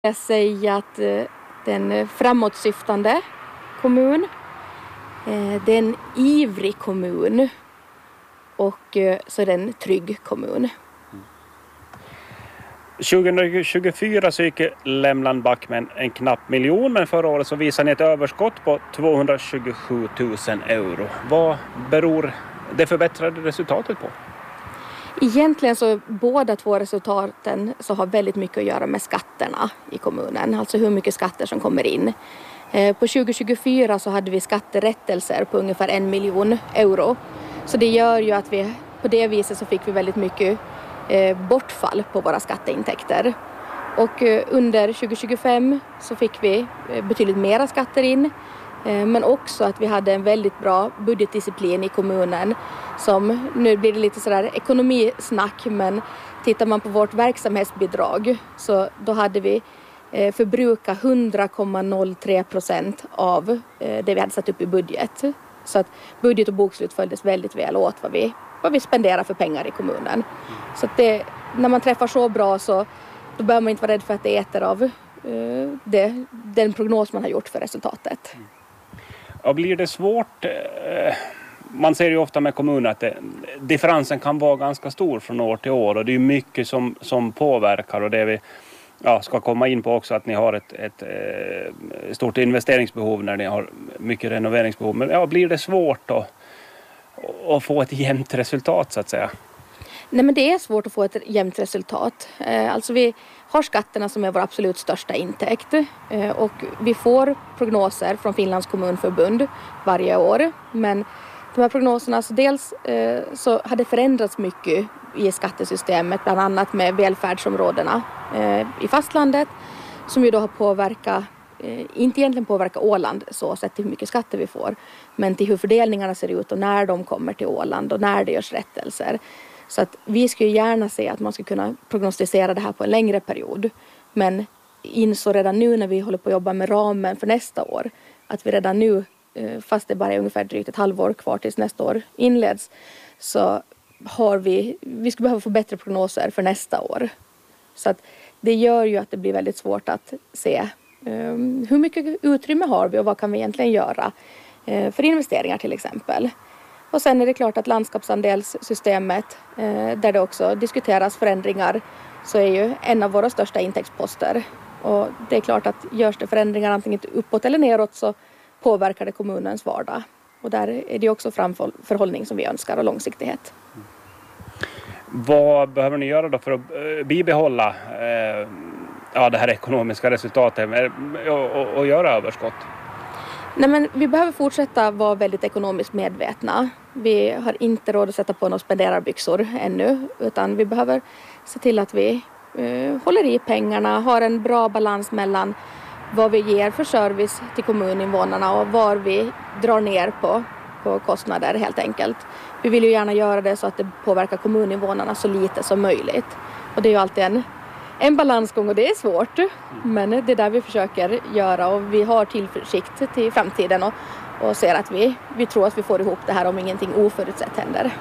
Jag säger att det är en framåtsyftande kommun. Det är en ivrig kommun och så är det en trygg kommun. 2024 så gick Lämland back med en knapp miljon, men förra året så visade ni ett överskott på 227 000 euro. Vad beror det förbättrade resultatet på? Egentligen så båda två resultaten så har väldigt mycket att göra med skatterna i kommunen. Alltså hur mycket skatter som kommer in. På 2024 så hade vi skatterättelser på ungefär 1 miljon euro. Så det gör ju att vi på det viset så fick vi väldigt mycket bortfall på våra skatteintäkter. Och under 2025 så fick vi betydligt mera skatter in. Men också att vi hade en väldigt bra budgetdisciplin i kommunen. Som, nu blir det lite sådär ekonomisnack, men tittar man på vårt verksamhetsbidrag så då hade vi förbrukat 100,03% av det vi hade satt upp i budget. Så att budget och bokslut följdes väldigt väl åt vad vi spenderar för pengar i kommunen. Så att när man träffar så bra så då behöver man inte vara rädd för att det äter av den prognos man har gjort för resultatet. Ja, blir det svårt? Man ser ju ofta med kommuner att differensen kan vara ganska stor från år till år, och det är mycket som påverkar, och det vi ska komma in på också, att ni har ett stort investeringsbehov när ni har mycket renoveringsbehov. Men blir det svårt att få ett jämnt resultat så att säga? Nej, men det är svårt att få ett jämnt resultat. Alltså vi har skatterna som är vår absolut största intäkt, och vi får prognoser från Finlands kommunförbund varje år. Men de här prognoserna, så dels så har det förändrats mycket i skattesystemet, bland annat med välfärdsområdena i fastlandet, som ju då har påverkat, inte egentligen påverkat Åland så sett till hur mycket skatter vi får, men till hur fördelningarna ser ut och när de kommer till Åland och när det görs rättelser. Så att vi skulle gärna se att man ska kunna prognostisera det här på en längre period. Men insåg redan nu när vi håller på att jobba med ramen för nästa år att vi redan nu, fast det bara är ungefär drygt ett halvår kvar tills nästa år inleds, så har vi skulle behöva få bättre prognoser för nästa år. Så att det gör ju att det blir väldigt svårt att se hur mycket utrymme har vi och vad kan vi egentligen göra för investeringar till exempel. Och sen är det klart att landskapsandelssystemet, där det också diskuteras förändringar, så är ju en av våra största intäktsposter. Och det är klart att görs det förändringar antingen uppåt eller neråt så påverkar det kommunens vardag. Och där är det också framförhållning som vi önskar och långsiktighet. Vad behöver ni göra då för att bibehålla det här ekonomiska resultatet och göra överskott? Nej, men vi behöver fortsätta vara väldigt ekonomiskt medvetna. Vi har inte råd att sätta på några spenderarbyxor ännu, utan vi behöver se till att vi håller i pengarna, har en bra balans mellan vad vi ger för service till kommuninvånarna och var vi drar ner på kostnader helt enkelt. Vi vill ju gärna göra det så att det påverkar kommuninvånarna så lite som möjligt. Och det är ju alltid en balansgång, och det är svårt, men det är där vi försöker göra, och vi har tillförsikt till framtiden och ser att vi tror att vi får ihop det här om ingenting oförutsett händer.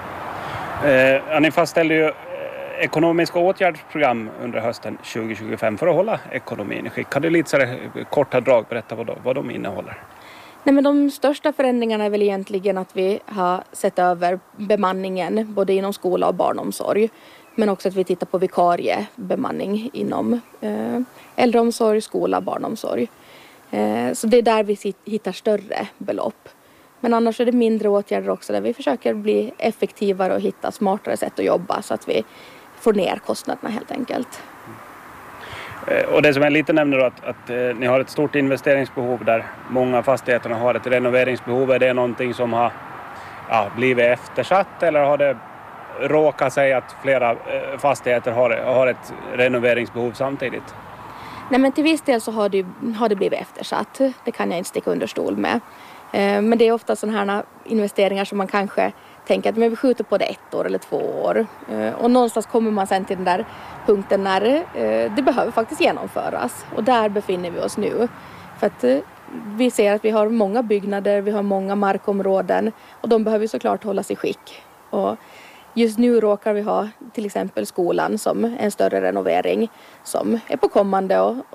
Ni fastställde ju ekonomiska åtgärdsprogram under hösten 2025 för att hålla ekonomin i skick. Kan du lite så korta drag berätta vad de innehåller? Nej, men de största förändringarna är väl egentligen att vi har sett över bemanningen både inom skola och barnomsorg. Men också att vi tittar på vikariebemanning inom äldreomsorg, skola, barnomsorg. Så det är där vi hittar större belopp. Men annars är det mindre åtgärder också där vi försöker bli effektivare och hitta smartare sätt att jobba så att vi får ner kostnaderna helt enkelt. Och det som jag lite nämner då, att ni har ett stort investeringsbehov där många fastigheterna har ett renoveringsbehov. Är det någonting som har blivit eftersatt, eller har det råkat sig att flera fastigheter har ett renoveringsbehov samtidigt? Nej, men till viss del så har det blivit eftersatt. Det kan jag inte sticka under stol med. Men det är ofta sådana här investeringar som man kanske tänker att vi skjuter på det 1 år eller 2 år. Och någonstans kommer man sen till den där punkten när det behöver faktiskt genomföras. Och där befinner vi oss nu. För att vi ser att vi har många byggnader, vi har många markområden, och de behöver såklart hållas i skick. Och Just nu råkar vi ha till exempel skolan som en större renovering som är på kommande